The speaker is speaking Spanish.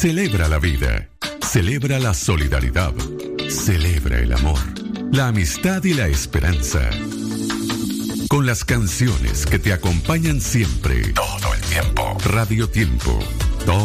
Celebra la vida, celebra la solidaridad, celebra el amor, la amistad y la esperanza. Con las canciones que te acompañan siempre, todo el tiempo. Radio Tiempo,